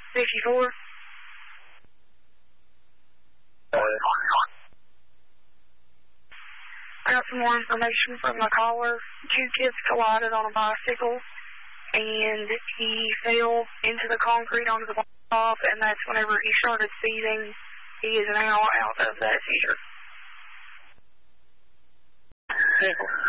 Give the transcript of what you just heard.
54. I got some more information from the caller. 2 kids collided on a bicycle, and he fell into the concrete onto the top, and that's whenever he started seizing. He is now out of that seizure.